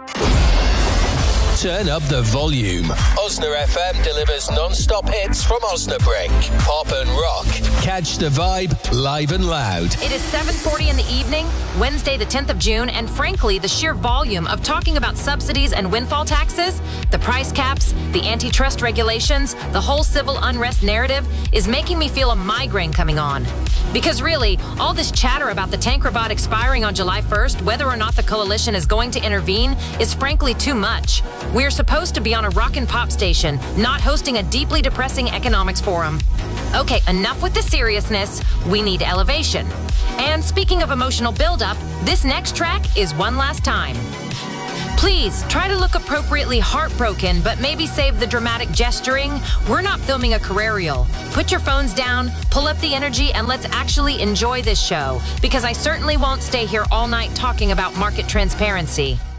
Turn up the volume. Osna FM delivers non-stop hits from Osnabrück. Pop and rock. Catch the vibe live and loud. It is 7:40 in the evening, Wednesday the 10th of June, and frankly, the sheer volume of talking about subsidies and windfall taxes, the price caps, the antitrust regulations, the whole civil unrest narrative is making me feel a migraine coming on. Because really, all this chatter about the Tankravod expiring on July 1st, whether or not the coalition is going to intervene, is frankly too much. We're supposed to be on a rock and pop station, not hosting a deeply depressing economics forum. Okay, enough with the seriousness. We need elevation. And speaking of emotional buildup, this next track is One Last Time. Please, try to look appropriately heartbroken, but maybe save the dramatic gesturing. We're not filming a career reel. Put your phones down, pull up the energy, and let's actually enjoy this show, because I certainly won't stay here all night talking about market transparency.